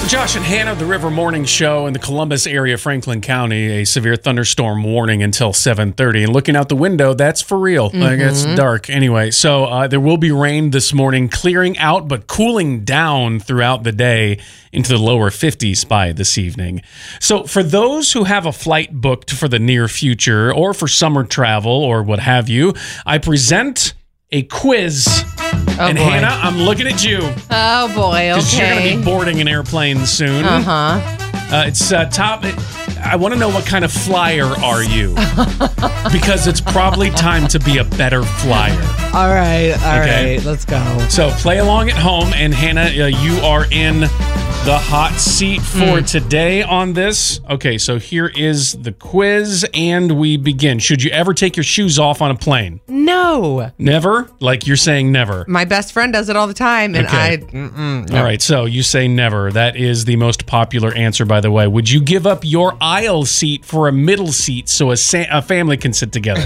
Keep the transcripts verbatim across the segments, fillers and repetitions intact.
Josh and Hannah, the River Morning Show in the Columbus area, Franklin County, a severe thunderstorm warning until seven thirty. And looking out the window, that's for real. Mm-hmm. Like, it's dark. Anyway, so uh, there will be rain this morning, clearing out but cooling down throughout the day into the lower fifties by this evening. So for those who have a flight booked for the near future or for summer travel or what have you, I present a quiz. Oh, and boy. Hannah, I'm looking at you. Oh, boy, okay. Because you're going to be boarding an airplane soon. Uh-huh. Uh, it's uh, top... I want to know what kind of flyer are you? Because it's probably time to be a better flyer. All right, all okay? right, let's go. So play along at home, and Hannah, uh, you are in the hot seat for mm. today on this. Okay, so here is the quiz, and we begin. Should you ever take your shoes off on a plane? No. Never? Like you're saying never. My best friend does it all the time, and okay. I... Mm-mm, no. All right, so you say never. That is the most popular answer, by the way. Would you give up your aisle seat for a middle seat so a, sa- a family can sit together?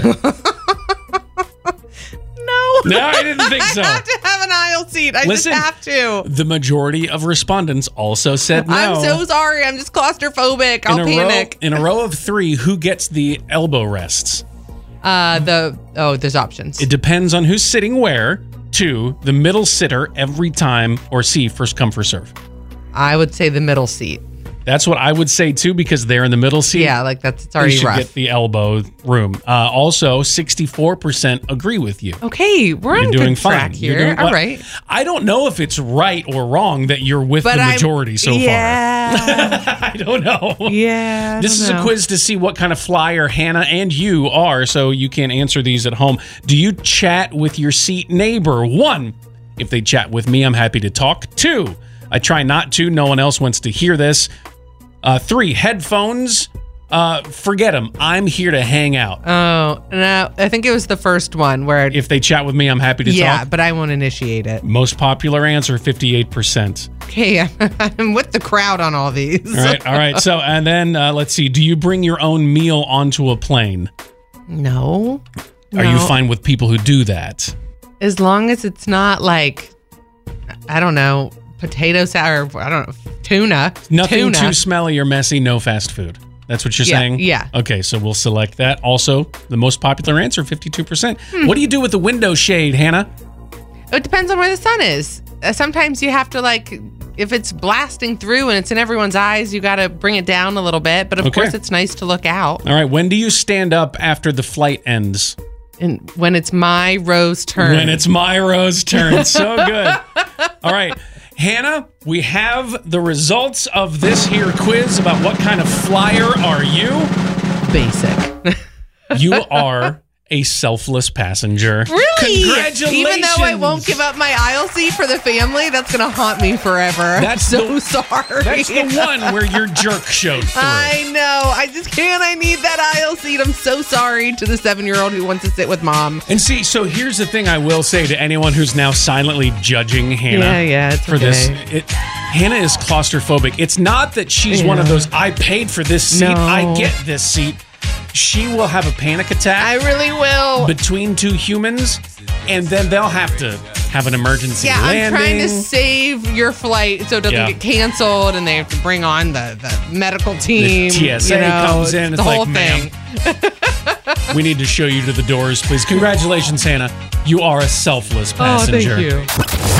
No, I didn't think so. I have to have an aisle seat. I Listen, just have to. The majority of respondents also said no. I'm so sorry. I'm just claustrophobic. I'll in panic. Row, in a row of three, who gets the elbow rests? Uh, the oh, there's options. It depends on who's sitting where. Two, the middle sitter every time, or C, first come, first serve. I would say the middle seat. That's what I would say, too, because they're in the middle seat. Yeah, like that's it's already you should rough. Get the elbow room. Uh, also, sixty-four percent agree with you. Okay, we're you're on doing good fine. track here. Doing, All right. I don't know if it's right or wrong that you're with but the majority I'm, so yeah. far. I don't know. Yeah. I this don't is know. a quiz to see what kind of flyer Hannah and you are, so you can answer these at home. Do you chat with your seat neighbor? One, if they chat with me, I'm happy to talk. Two, I try not to. No one else wants to hear this. Uh, three, headphones. Uh, forget them. I'm here to hang out. Oh, no. I think it was the first one where... If they chat with me, I'm happy to yeah, talk. Yeah, but I won't initiate it. Most popular answer, fifty-eight percent. Okay, I'm with the crowd on all these. All right, all right. So, and then, uh, let's see. Do you bring your own meal onto a plane? No. Are no. you fine with people who do that? As long as it's not like, I don't know... potato salad, or I don't know, tuna. Nothing tuna. too smelly or messy, no fast food. That's what you're yeah, saying? Yeah. Okay, so we'll select that. Also, the most popular answer, fifty-two percent. Hmm. What do you do with the window shade, Hannah? It depends on where the sun is. Uh, sometimes you have to, like, if it's blasting through and it's in everyone's eyes, you got to bring it down a little bit. But of okay. course, it's nice to look out. All right, when do you stand up after the flight ends? And when it's my row's turn. When it's my row's turn. So good. All right. Hannah, we have the results of this here quiz about what kind of flyer are you? Basic. You are a selfless passenger. Really? Congratulations. Even though I won't give up my aisle seat for the family, that's going to haunt me forever. That's so the, sorry. That's the one where your jerk showed through. I know. I just can't. I need that aisle seat. I'm so sorry to the seven-year-old who wants to sit with mom. And see, so here's the thing I will say to anyone who's now silently judging Hannah yeah, yeah, it's for okay. this. It, Hannah is claustrophobic. It's not that she's yeah. one of those, I paid for this seat, no. I get this seat. She will have a panic attack. I really will. Between two humans, and then they'll have to have an emergency yeah, landing. I'm trying to save your flight so it doesn't yeah. get canceled, and they have to bring on the, the medical team. The T S A you know, comes in. The It's whole like, thing. ma'am, we need to show you to the doors, please. Congratulations, Hannah. You are a selfless passenger. Oh, thank you.